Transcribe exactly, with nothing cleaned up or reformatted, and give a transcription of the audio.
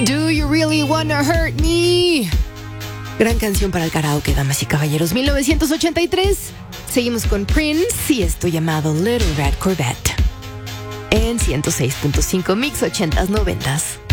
Do You Really Wanna Hurt Me? Gran canción para el karaoke, damas y caballeros. mil novecientos ochenta y tres. Seguimos con Prince y esto llamado Little Red Corvette. En ciento seis punto cinco Mix ochentas noventas.